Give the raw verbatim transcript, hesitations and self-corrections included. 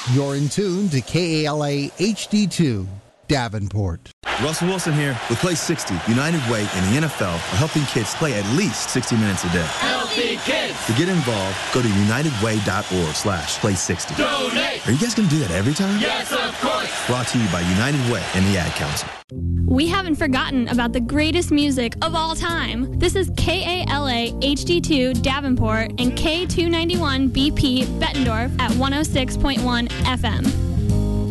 You're in tune to K A L A H D two, Davenport. Russell Wilson here. With Play sixty, United Way and the N F L are helping kids play at least sixty minutes a day. Healthy kids! To get involved, go to unitedway.org slash play 60. Donate! Are you guys going to do that every time? Yes, of course! Brought to you by United Way and the Ad Council. We haven't forgotten about the greatest music of all time. This is K A L A H D two Davenport and K two ninety-one B P Bettendorf at one oh six point one F M.